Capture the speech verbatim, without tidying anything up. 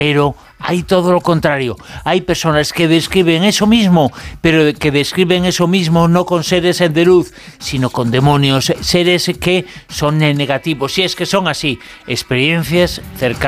Pero hay todo lo contrario. Hay personas que describen eso mismo, pero que describen eso mismo no con seres de luz, sino con demonios, seres que son negativos. Si es que son así, experiencias cercanas.